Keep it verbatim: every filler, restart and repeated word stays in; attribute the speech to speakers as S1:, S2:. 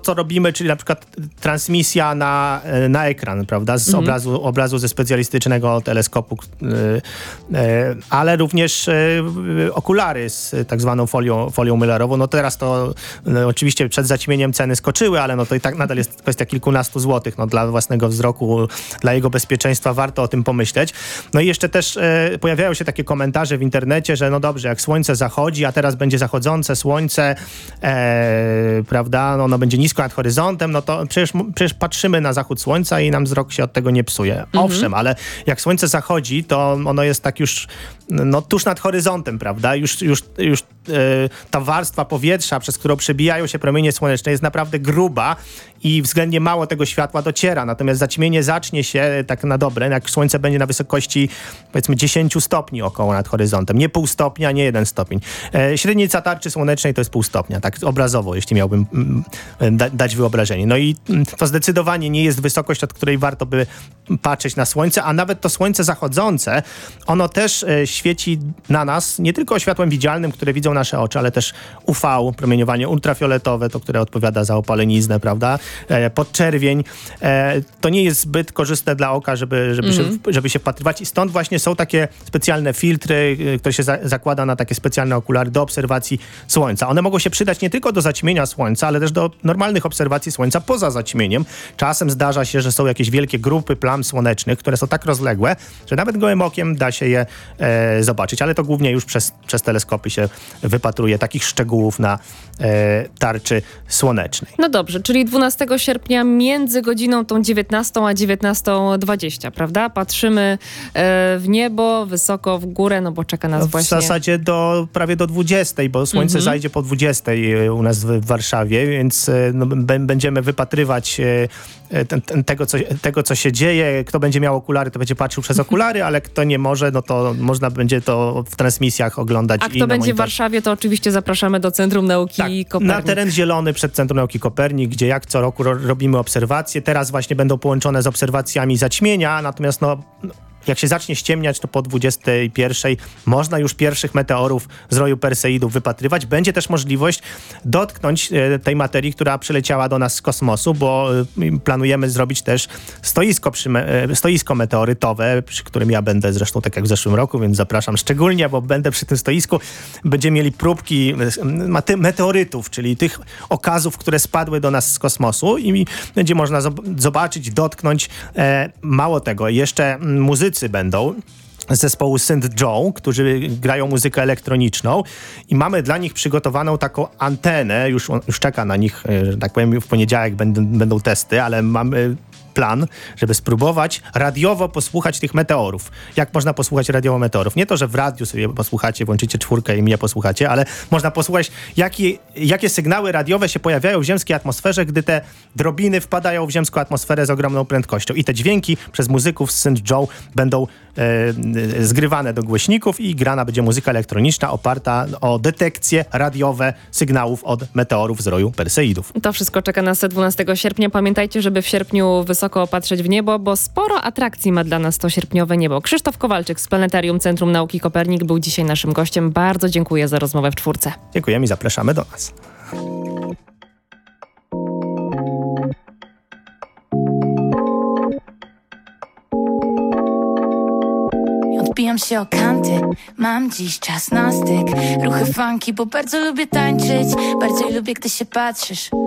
S1: co robimy, czyli na przykład transmisja na, na ekran, prawda, z mhm. obrazu, obrazu ze specjalistycznego teleskopu, ale również okulary z tak zwaną folią, folią mylarową. No teraz to no, oczywiście przed zaćmieniem ceny skoczyły, ale no to i tak nadal jest kwestia kilkunastu złotych. No, dla własnego wzroku, dla jego bezpieczeństwa warto o tym pomyśleć. No i jeszcze też e, pojawiają się takie komentarze w internecie, że no dobrze, jak słońce zachodzi, a teraz będzie zachodzące słońce, e, prawda, no ono będzie nisko nad horyzontem, no to przecież, przecież patrzymy na zachód słońca i nam wzrok się od tego nie psuje. Mhm. Owszem, ale jak słońce zachodzi, to ono jest tak już no, tuż nad horyzontem, prawda? Już, już, już e, ta warstwa powietrza, przez którą przebijają się promienie słoneczne, jest naprawdę gruba i względnie mało tego światła dociera. Natomiast zaćmienie zacznie się tak na dobre, jak słońce będzie na wysokości powiedzmy dziesięć stopni około nad horyzontem. Nie pół stopnia, nie jeden stopień. E, średnica tarczy słonecznej to jest pół stopnia, tak obrazowo, jeśli miałbym mm, da, dać wyobrażenie. No i to zdecydowanie nie jest wysokość, od której warto by patrzeć na słońce, a nawet to słońce zachodzące, ono też e, świeci na nas nie tylko światłem widzialnym, które widzą nasze oczy, ale też U V, promieniowanie ultrafioletowe, to które odpowiada za opaleniznę, prawda? E, podczerwień. E, to nie jest zbyt korzystne dla oka, żeby, żeby, mm. się, żeby się wpatrywać i stąd właśnie są takie specjalne filtry, które się za, zakłada na takie specjalne okulary do obserwacji słońca. One mogą się przydać nie tylko do zaćmienia słońca, ale też do normalnych obserwacji słońca poza zaćmieniem. Czasem zdarza się, że są jakieś wielkie grupy plam słonecznych, które są tak rozległe, że nawet gołym okiem da się je e, zobaczyć, ale to głównie już przez, przez teleskopy się wypatruje takich szczegółów na e, tarczy słonecznej.
S2: No dobrze, czyli dwunastego sierpnia między godziną tą dziewiętnastą a dziewiętnastą dwadzieścia, prawda? Patrzymy e, w niebo, wysoko w górę, no bo czeka nas
S1: no,
S2: właśnie...
S1: W zasadzie do, prawie do dwudziestej, bo słońce mm-hmm. zajdzie po dwudziestej u nas w, w Warszawie, więc no, b- będziemy wypatrywać e, ten, ten, tego, co, tego, co się dzieje. Kto będzie miał okulary, to będzie patrzył przez okulary, ale kto nie może, no to można będzie to w transmisjach oglądać.
S2: A kto będzie w Warszawie, to oczywiście zapraszamy do Centrum Nauki
S1: tak,
S2: Kopernik.
S1: Na teren zielony przed Centrum Nauki Kopernik, gdzie jak co roku ro- robimy obserwacje. Teraz właśnie będą połączone z obserwacjami zaćmienia, natomiast no... Jak się zacznie ściemniać, to po dwudziestej pierwszej można już pierwszych meteorów z roju Perseidów wypatrywać. Będzie też możliwość dotknąć e, tej materii, która przyleciała do nas z kosmosu, bo e, planujemy zrobić też stoisko, przy me, e, stoisko meteorytowe, przy którym ja będę zresztą tak jak w zeszłym roku, więc zapraszam szczególnie, bo będę przy tym stoisku. Będziemy mieli próbki e, meteorytów, czyli tych okazów, które spadły do nas z kosmosu i będzie można zob- zobaczyć, dotknąć. E, mało tego, jeszcze muzycy będą z zespołu Saint Joe, którzy grają muzykę elektroniczną i mamy dla nich przygotowaną taką antenę, już, już czeka na nich, że tak powiem, w poniedziałek będą, będą testy, ale mamy plan, żeby spróbować radiowo posłuchać tych meteorów. Jak można posłuchać radiowo meteorów? Nie to, że w radiu sobie posłuchacie, włączycie czwórkę i mnie posłuchacie, ale można posłuchać, jakie, jakie sygnały radiowe się pojawiają w ziemskiej atmosferze, gdy te drobiny wpadają w ziemską atmosferę z ogromną prędkością. I te dźwięki przez muzyków z Saint Joe będą e, zgrywane do głośników i grana będzie muzyka elektroniczna oparta o detekcje radiowe sygnałów od meteorów z roju Perseidów.
S2: To wszystko czeka nas dwunastego sierpnia. Pamiętajcie, żeby w sierpniu wysoko patrzeć w niebo, bo sporo atrakcji ma dla nas to sierpniowe niebo. Krzysztof Kowalczyk z Planetarium Centrum Nauki Kopernik był dzisiaj naszym gościem. Bardzo dziękuję za rozmowę w czwórce.
S1: Dziękujemy i zapraszamy do nas.
S3: Odbijam się o kanty, mam dziś czas na styk. Ruchy funky, bo bardzo lubię tańczyć. Bardziej lubię, gdy się patrzysz